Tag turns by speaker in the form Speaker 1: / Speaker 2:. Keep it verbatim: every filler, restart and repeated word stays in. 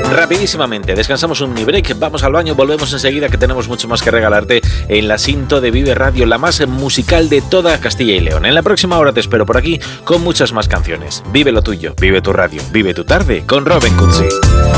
Speaker 1: Rapidísimamente, descansamos un mini break, vamos al baño, volvemos enseguida que tenemos mucho más que regalarte en la Sinto de Vive Radio, la más musical de toda Castilla y León. En la próxima hora te espero por aquí con muchas más canciones. Vive lo tuyo, vive tu radio, vive tu tarde con Robin Cutsi.